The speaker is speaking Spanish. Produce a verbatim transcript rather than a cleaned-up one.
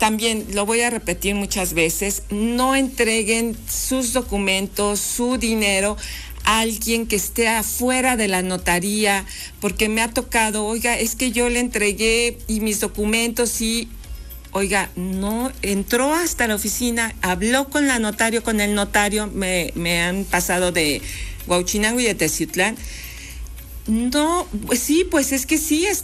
también lo voy a repetir muchas veces, no entreguen sus documentos, su dinero a alguien que esté afuera de la notaría, porque me ha tocado, oiga, es que yo le entregué y mis documentos y, oiga, no, entró hasta la oficina, habló con la notario, con el notario, me, me han pasado de Huauchinango y de Teciutlán. No, pues sí, pues es que sí,